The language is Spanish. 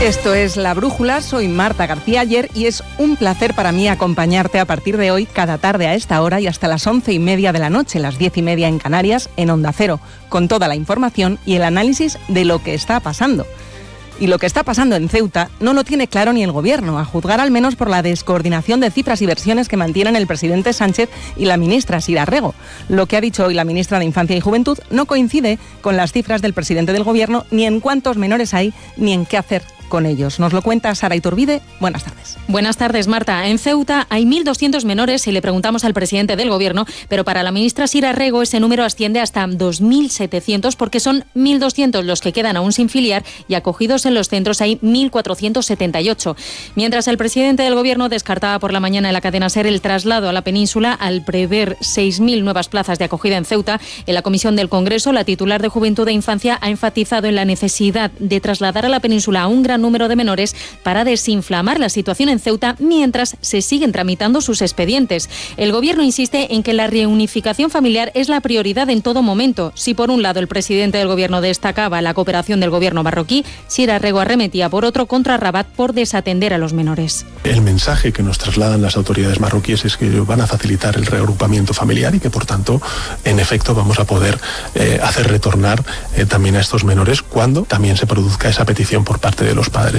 Esto es La Brújula, soy Marta García Ayer y es un placer para mí acompañarte a partir de hoy cada tarde a esta hora y hasta las 11:30 de la noche, las 10:30 en Canarias, en Onda Cero, con toda la información y el análisis de lo que está pasando. Y lo que está pasando en Ceuta no lo tiene claro ni el Gobierno, a juzgar al menos por la descoordinación de cifras y versiones que mantienen el presidente Sánchez y la ministra Sira Rego. Lo que ha dicho hoy la ministra de Infancia y Juventud no coincide con las cifras del presidente del Gobierno, ni en cuántos menores hay, ni en qué hacer con ellos. Nos lo cuenta Sara Iturbide. Buenas tardes. Buenas tardes, Marta. En Ceuta hay 1.200 menores y le preguntamos al presidente del Gobierno, pero para la ministra Sira Rego ese número asciende hasta 2.700 porque son 1.200 los que quedan aún sin filiar y acogidos en los centros hay 1.478. Mientras el presidente del Gobierno descartaba por la mañana en la cadena SER el traslado a la península al prever 6.000 nuevas plazas de acogida en Ceuta, en la comisión del Congreso la titular de Juventud e Infancia ha enfatizado en la necesidad de trasladar a la península a un gran número de menores para desinflamar la situación en Ceuta mientras se siguen tramitando sus expedientes. El Gobierno insiste en que la reunificación familiar es la prioridad en todo momento. Si por un lado el presidente del Gobierno destacaba la cooperación del Gobierno marroquí, Sira Rego arremetía por otro contra Rabat por desatender a los menores. El mensaje que nos trasladan las autoridades marroquíes es que van a facilitar el reagrupamiento familiar y que por tanto, en efecto, vamos a poder hacer retornar también a estos menores cuando también se produzca esa petición por parte de los padres.